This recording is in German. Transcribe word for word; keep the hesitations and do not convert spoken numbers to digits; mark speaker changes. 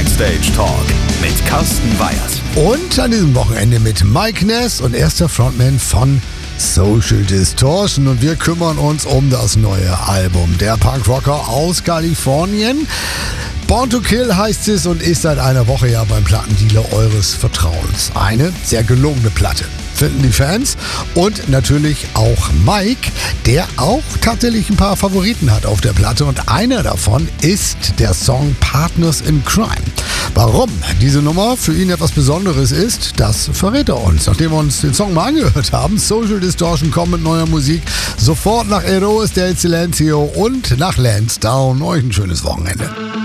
Speaker 1: Backstage Talk mit Carsten Weyers.
Speaker 2: Und an diesem Wochenende mit Mike Ness und erster Frontman von Social Distortion. Und wir kümmern uns um das neue Album der Punkrocker aus Kalifornien. Born to Kill heißt es und ist seit einer Woche ja beim Plattendealer eures Vertrauens. Eine sehr gelungene Platte, finden die Fans. Und natürlich auch Mike, der auch tatsächlich ein paar Favoriten hat auf der Platte. Und einer davon ist der Song Partners in Crime. Warum diese Nummer für ihn etwas Besonderes ist, das verrät er uns. Nachdem wir uns den Song mal angehört haben, Social Distortion kommt mit neuer Musik sofort nach Eros del Silencio und nach Lansdowne. Euch ein schönes Wochenende.